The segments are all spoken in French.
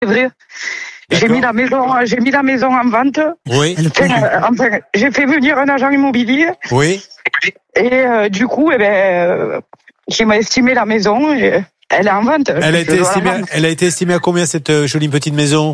c'est vrai. J'ai mis la maison en vente. Oui. Enfin, j'ai fait venir un agent immobilier. Oui. Et du coup, j'ai estimé la maison. Et elle est en vente. Elle a été estimée à combien cette jolie petite maison?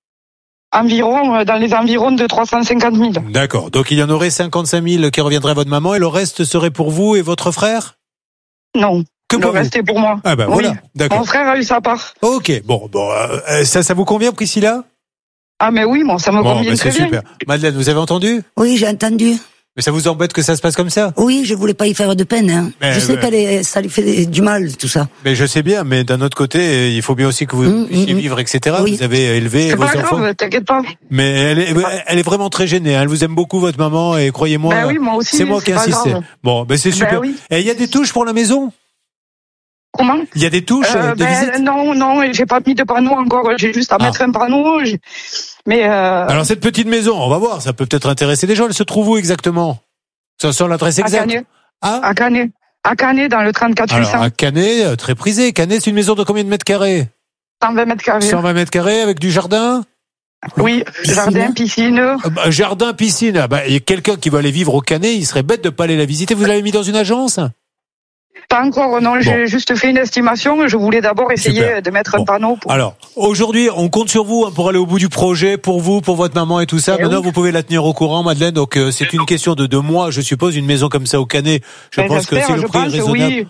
Environ, dans les environs de 350 000. D'accord. Donc il y en aurait 55 000 qui reviendraient à votre maman et le reste serait pour vous et votre frère? Non. Que pour le reste est pour moi. Ah ben voilà. Oui. D'accord. Mon frère a eu sa part. Ok. Bon, ça vous convient, Priscilla? Ah mais oui, ça me convient très bien. Super. Madeleine, vous avez entendu? Oui, j'ai entendu. Mais ça vous embête que ça se passe comme ça? Oui, je voulais pas y faire de peine. Hein. Je sais ça lui fait du mal, tout ça. Mais je sais bien, mais d'un autre côté, il faut bien aussi que vous puissiez vivre, etc. Oui. Vous avez élevé vos enfants. C'est pas grave, t'inquiète pas. Mais elle est vraiment très gênée. Elle vous aime beaucoup, votre maman, et croyez-moi, oui, moi aussi, c'est moi qui insistais. Bon, c'est super. Oui. Et il y a des touches pour la maison? Comment? Il y a des touches de visite? Non, j'ai pas mis de panneau encore. J'ai juste à mettre un panneau. Mais alors cette petite maison, on va voir, ça peut peut-être intéresser des gens. Elle se trouve où exactement? Ça sort l'adresse exacte? À Canet. À Canet, dans le 34 800. Alors à Canet, très prisé. Canet, c'est une maison de combien de mètres carrés? 120 mètres carrés. 120 mètres carrés avec du jardin? Oui, jardin, piscine. Jardin, piscine. Il y a quelqu'un qui va aller vivre au Canet, il serait bête de pas aller la visiter. Vous l'avez mis dans une agence? Pas encore, non. J'ai juste fait une estimation. Je voulais d'abord essayer de mettre un panneau. Alors, aujourd'hui, on compte sur vous pour aller au bout du projet, pour vous, pour votre maman et tout ça. Maintenant, vous pouvez la tenir au courant, Madeleine. Donc, c'est une question de 2 mois, je suppose, une maison comme ça au Canet. Je pense que c'est le prix raisonnable.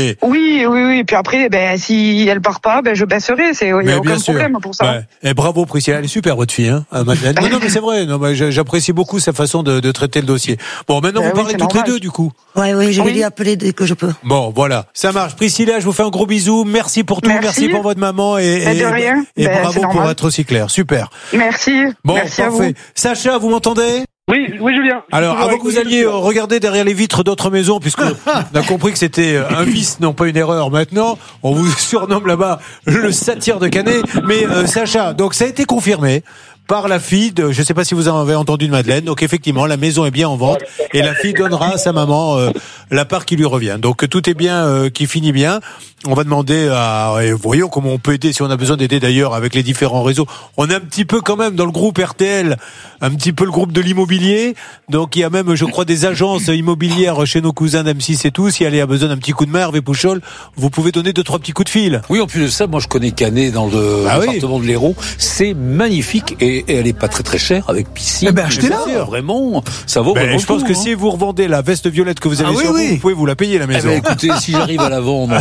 Oui. Puis après, si elle part pas, je baisserai. Il n'y a aucun problème pour ça. Ouais. Et bravo, Priscilla. Elle est super, votre fille, Madeleine. Non, mais c'est vrai. Non, j'apprécie beaucoup sa façon de traiter le dossier. Bon, maintenant, vous parlez toutes les deux, du coup. Oui, je vais lui appeler dès que je peux. Bon, voilà. Ça marche. Priscilla, je vous fais un gros bisou. Merci pour tout. Merci pour votre maman et bravo pour être aussi clair. Super. Merci. Bon, merci parfait. À vous. Sacha, vous m'entendez? Oui, Julien. Alors, avant que vous alliez regarder derrière les vitres d'autres maisons, puisqu'on a compris que c'était un vice, non pas une erreur maintenant, on vous surnomme là-bas le satire de Canet. Mais Sacha, donc ça a été confirmé par la fille je ne sais pas si vous en avez entendu de Madeleine. Donc effectivement, la maison est bien en vente et la fille donnera à sa maman la part qui lui revient. Donc tout est bien, qui finit bien. On va demander voyons comment on peut aider, si on a besoin d'aider d'ailleurs avec les différents réseaux. On est un petit peu quand même dans le groupe RTL, un petit peu le groupe de l'immobilier. Donc il y a même, je crois, des agences immobilières chez nos cousins d'M6 et tout. Si elle a besoin d'un petit coup de main, Hervé Pouchol, vous pouvez donner 2-3 petits coups de fil. Oui, en plus de ça, moi je connais Canet dans le département de l'Hérault. C'est magnifique et elle est pas très très chère avec piscine. Achetez-la. Vraiment, ça vaut vraiment. Je pense que si vous revendez la veste violette que vous avez sur vous pouvez vous la payer la maison. Écoutez, si j'arrive à la vendre,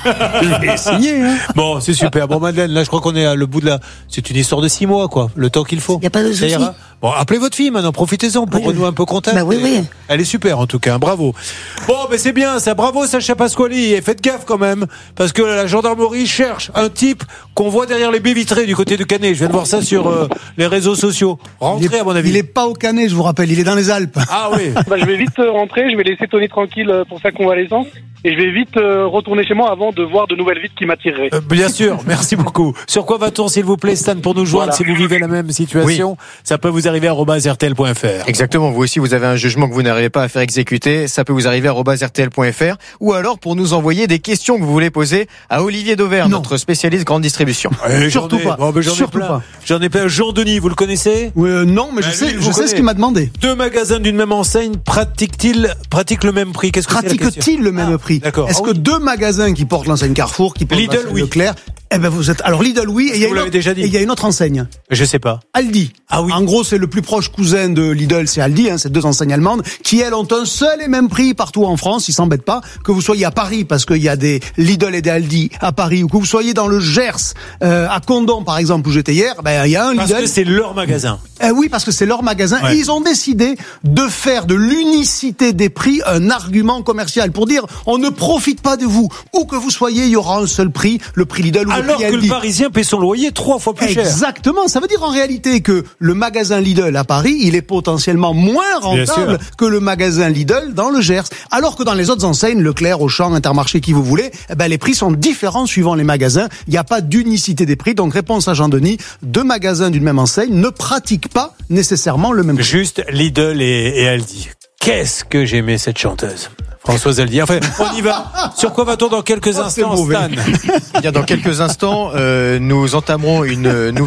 je vais essayer. Bon, c'est super. Bon, Madeleine, là je crois qu'on est à le bout de c'est une histoire de 6 mois, quoi. Le temps qu'il faut. Il n'y a pas de souci. Bon, appelez votre fille maintenant, profitez-en pour renouer un peu contact. Oui. Elle est super en tout cas, bravo. Bon, c'est bien ça, bravo Sacha Pasquali, et faites gaffe quand même, parce que la gendarmerie cherche un type qu'on voit derrière les baies vitrées du côté de Canet. Je viens de voir ça sur les réseaux sociaux. Rentrez à mon avis. Il est pas au Canet, je vous rappelle, il est dans les Alpes. Ah oui. Je vais vite rentrer, je vais laisser Tony tranquille pour sa convalescence. Et je vais vite retourner chez moi avant de voir de nouvelles vitres qui m'attireraient. Bien sûr, merci beaucoup. Sur quoi va-t-on, s'il vous plaît, Stan, pour nous joindre, si vous vivez la même situation? Ça peut vous arriver à @rtl.fr. Exactement, vous aussi, vous avez un jugement que vous n'arrivez pas à faire exécuter, ça peut vous arriver à @rtl.fr. Ou alors pour nous envoyer des questions que vous voulez poser à Olivier Dauvert, notre spécialiste grande distribution. Surtout pas. J'en ai plein. Jean-Denis, vous le connaissez? Non, mais je sais ce qu'il m'a demandé. 2 magasins d'une même enseigne pratiquent le même prix? Qu'est-ce que c'est la question? Pratiquent-ils le même prix? D'accord. Est-ce que 2 magasins qui portent l'enseigne Carrefour, qui portent Lidl, l'enseigne Leclerc, vous êtes, alors Lidl, oui, et il y a une autre enseigne. Je sais pas. Aldi. Ah oui. En gros, c'est le plus proche cousin de Lidl, c'est Aldi, ces 2 enseignes allemandes, qui elles ont un seul et même prix partout en France, ils s'embêtent pas, que vous soyez à Paris, parce qu'il y a des Lidl et des Aldi à Paris, ou que vous soyez dans le Gers, à Condom, par exemple, où j'étais hier, il y a un Lidl. Parce que c'est leur magasin. Oui, parce que c'est leur magasin. Ouais. Et ils ont décidé de faire de l'unicité des prix un argument commercial pour dire on ne profite pas de vous. Où que vous soyez, il y aura un seul prix, le prix Lidl ou le prix Aldi. Alors que le Parisien paie son loyer 3 fois plus cher. Exactement. Ça veut dire en réalité que le magasin Lidl à Paris, il est potentiellement moins rentable que le magasin Lidl dans le Gers. Alors que dans les autres enseignes, Leclerc, Auchan, Intermarché, qui vous voulez, les prix sont différents suivant les magasins. Il n'y a pas d'unicité des prix. Donc réponse à Jean-Denis, 2 magasins d'une même enseigne ne pratiquent pas nécessairement le même prix. Juste Lidl et Aldi. Qu'est-ce que j'aimais cette chanteuse. François Zaldi. Enfin, on y va. Sur quoi va-t-on dans quelques instants, Stan? Dans quelques instants, nous entamerons une nouvelle